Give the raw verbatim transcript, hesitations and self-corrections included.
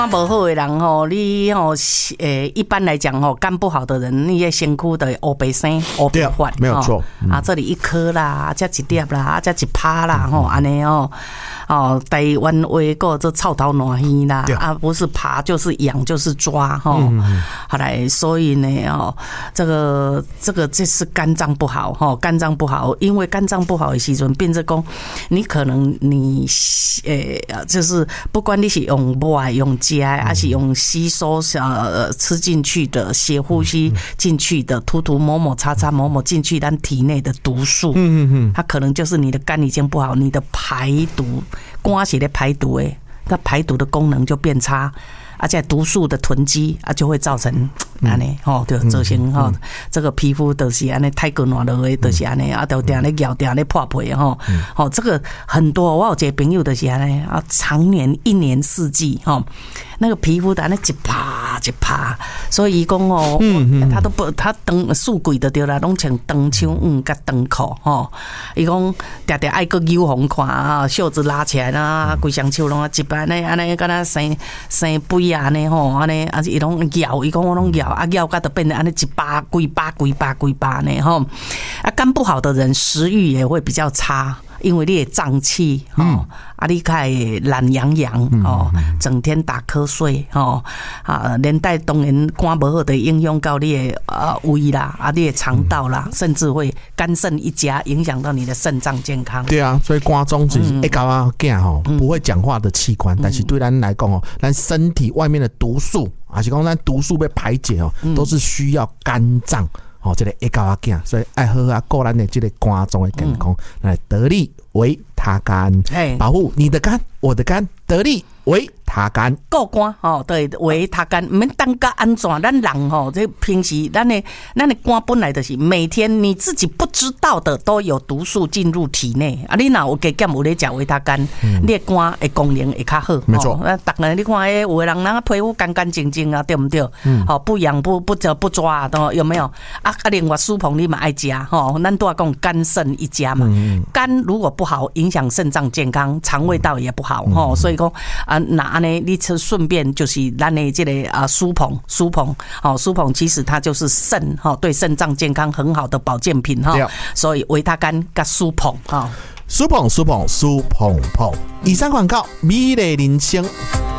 不好的人吼，你吼诶，一般来讲吼，肝不好的人，你的身躯的黑白生、黑白发， 没有错、 嗯、啊，这里一颗啦，这一粒啦，啊，这一趴啦，吼，安尼哦，哦，台湾话个这臭头烂鱼啦，啊，不是爬就是痒就是抓吼，嗯、好来，所以呢，哦，这个这个这是肝脏不好吼，肝脏不好，因为肝脏不好的时阵，变成讲你可能你诶、呃，就是不管你是用买用加，还是用吸收呃吃进去的血呼吸进去的涂涂抹抹擦擦抹抹进去咱体内的毒素，嗯嗯嗯，它可能就是你的肝已经不好，你的排毒肝是在排毒诶，它排毒的功能就变差。而且毒素的囤积啊，就会造成安尼吼，就造成吼这个皮肤都是安尼太过暖了，都是安尼啊，都定咧咬定咧破皮吼，吼这个很多，我有一个朋友就是安尼啊，常年一年四季吼，那个皮肤的安尼一趴一趴，所以伊讲哦，他都不他长素贵的对啦，拢穿长袖嗯甲长裤吼，伊讲常常爱个扭红看啊，袖子拉起来啦，规双手拢啊一般咧安尼，敢若生生肥。安尼吼，安尼啊，伊拢咬，伊讲我拢咬，啊咬甲都变成安尼一巴几巴几巴几巴呢吼。啊，肝不好的人食欲也会比较差，因为你的胀气吼，嗯、啊你开懒洋洋哦，整天打瞌睡吼，啊连带当然肝不好的影响到你的呃胃啦，啊你的肠道啦，甚至会肝肾一家，影响到你的肾脏健康。 对啊，所以肝脏是一搞啊囝吼，不会讲话的器官，但是对咱来讲哦，咱身体外面的毒素，还是讲咱毒素被排解哦，都是需要肝脏哦，这个一搞啊囝，所以爱好啊顾咱的这个肝脏的健康，来得利维他肝，保护你的肝，我的肝，得利维他肝， 顾肝吼，对维他肝，唔免当个安怎？咱人吼，这平时咱的咱的肝本来就是每天你自己不知道的都有毒素进入体内啊！你若有加减有咧食维他肝，嗯、你的肝的功能会较好。 没错， 啊，逐个你看诶，有的人人皮肤干干净净啊，对不对？嗯，好不痒不不不抓啊，有没有？啊啊，另外苏鹏你嘛爱食吼，咱都要讲肝肾一家嘛。嗯、肝如果不好，影响肾脏健康，肠胃道也不好吼、嗯，所以讲啊，那呢，你顺便就是咱的这个啊苏鹏苏鹏，哦苏鹏其实它就是肾哈，对肾脏健康很好的保健品哈，所以维他肝跟苏鹏哈， 苏鹏苏鹏苏鹏鹏，以上广告美丽人生。